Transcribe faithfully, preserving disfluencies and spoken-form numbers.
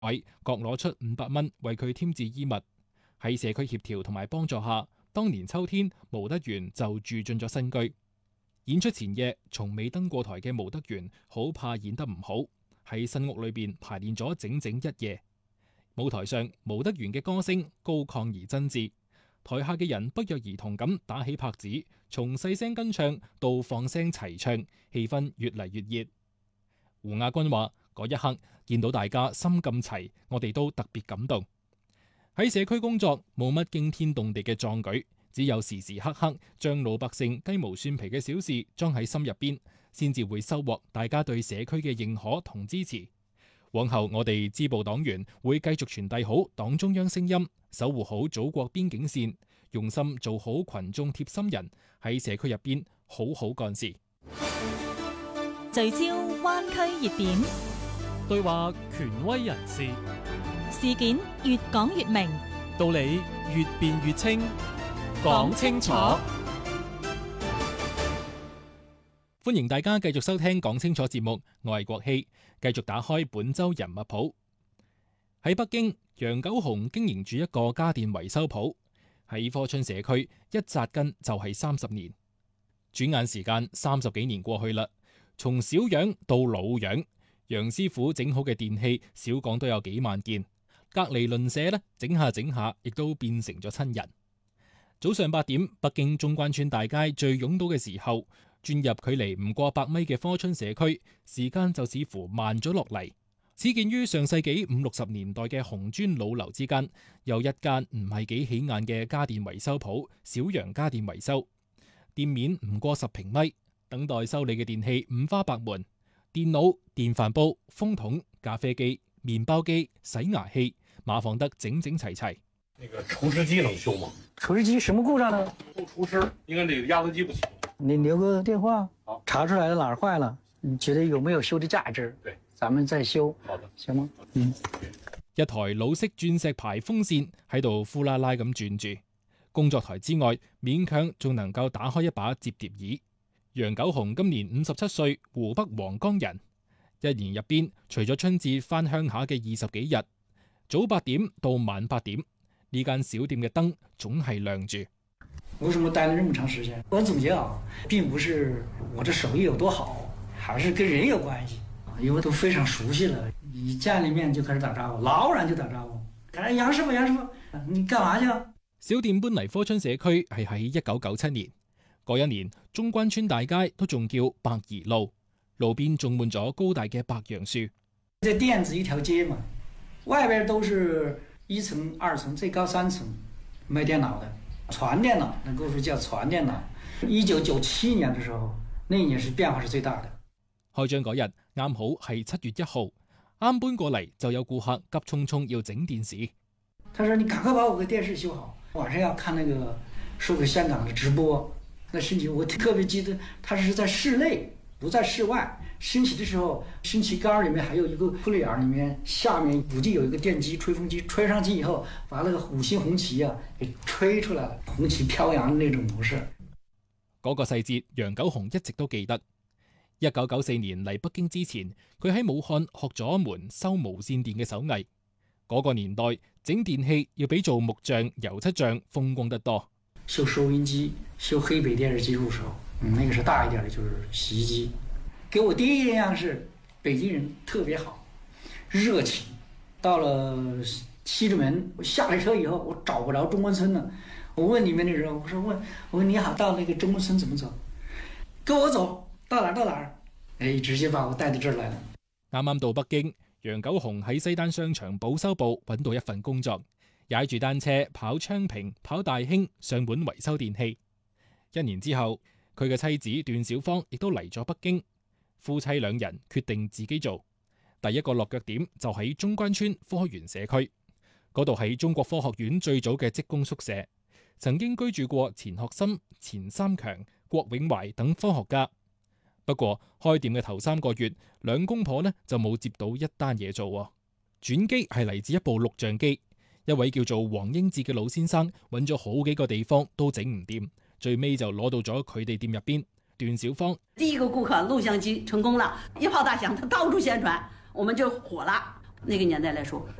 位各攞出五百蚊為佢添置衣物。喺社區協調同埋幫助下，當年秋天毛德元就住進咗新居。演出前夜，從未登過台嘅毛德元好怕演得唔好，喺新屋裏邊排練咗整整一夜。舞台上，毛德元嘅歌聲高亢而真摯，台下嘅人不約而同咁打起拍子，從細聲跟唱到放聲齊唱，氣氛越嚟越熱。胡亞軍話：嗰一刻見到大家心咁齊，我哋都特別感動。喺社區工作冇乜驚天動地嘅壯舉，只有時時刻刻將老百姓雞毛蒜皮嘅小事裝喺心入邊，先至會收穫大家對社區嘅認可同支持。往後我哋支部黨員會繼續傳遞好黨中央聲音，守護好祖國邊境線，用心做好群眾貼心人，喺社區入邊好好幹事。 聚焦灣區熱點， 對話權威人士， 事件越講越明， 道理越辯越清，講清楚。 歡迎大家繼續收聽講清楚節目，我係郭希，繼續打開本周人物譜。喺北京，楊九雄經營住一個家電維修鋪，喺科春社區一紮根就係三十年。轉眼時間三十幾年過去啦，從小樣到老樣，楊師傅整好嘅電器少講都有幾萬件，隔籬鄰舍呢，整下整下亦都變成咗親人。早上八點，北京中關村大街最擁堵嘅時候，轉入距離唔過百米嘅科春社區，時間就似乎慢咗落嚟。始建於上世紀五六十年代嘅紅磚老樓之間，有一間唔係幾起眼嘅家電維修鋪——小楊家電維修。店面唔過十平米，等待修理嘅電器五花八門，電腦、電飯煲、風筒、咖啡機、麵包機、洗牙器，碼放得整整齊齊。 那個廚師機能修嗎？ 廚師機什麼故障呢？ 不廚師，應該這個壓縮機不行。 你留個電話， 好， 查出來了哪兒壞了，你覺得有沒有修的價值？ 對， 咱們再修。 好的， 行嗎？嗯。 一台老式鑽石牌風扇喺度呼啦啦咁轉住，工作台之外勉強仲能夠打開一把摺疊椅。楊九雄今年五十七歲，湖北黃岡人。一年入邊，除咗春節返鄉下嘅二十幾日，早八點到晚八點，呢間小店嘅燈總係亮住。 為什麼待了這麼長時間？我總結啊，並不是我這手藝有多好，還是跟人有關係。因為都非常熟悉了，一見了面就開始打招呼，老遠就打招呼。哎，楊師傅，楊師傅，你幹嘛去啊？ 小店搬嚟科春社區係喺一九九七年，嗰一年中關村大街都仲叫百宜路，路邊種滿咗高大嘅白楊樹。 這店子一條街嘛，外邊都是一層、二層，最高三層賣電腦的。傳電腦，那個時候叫傳電腦。一九九七年的時候，那一年是變化是最大的。 開張嗰日啱好係七月一號，啱搬過嚟就有顧客急匆匆要整電視。 他說：你趕快把我個電視修好，晚上要看那個說個香港的直播。那升旗我特別記得，他是在室內，不在室外。升旗的時候，升旗杆裏面還有一個窟窿眼，裏面下面估計有一個電機、吹風機，吹上去以後，把那個五星紅旗啊給吹出來了，紅旗飄揚的那種模式。 嗰個細節，楊九雄一直都記得。一九九四年嚟北京之前，佢喺武漢學咗一門修無線電嘅手藝。嗰個年代整電器要比做木匠、油漆匠風光得多。 修收音機、修黑白電視機入手，嗯，那個是大一點的，就是洗衣機。給我第一印象是北京人特別好，熱情。到了西直門，我下了車以後，我找不着中關村了。我問裡面的人，我說問，我說你好，到那個中關村怎麼走？跟我走到哪到哪？哎，直接把我帶到這兒來了。 啱啱到北京，楊九雄喺西單商場保修部揾到一份工作，踩住單車跑昌平、跑大興上門維修電器。一年之後，佢嘅妻子段小芳亦都嚟咗北京。夫妻兩人決定自己做，第一個落腳點就喺中關村科園社區，嗰度係中國科學院最早嘅職工宿舍，曾經居住過錢學森、錢三強、郭永懷等科學家。不過開店嘅頭三個月，兩公婆呢就冇接到一單嘢做。轉機係嚟自一部錄像機，一位叫做黃英智嘅老先生揾咗好幾個地方都整唔掂，最尾就攞到咗佢哋店入邊。段小芳第一個顧客錄像機成功了，一炮打響，他到處宣傳，我們就火了。 那个年代来说，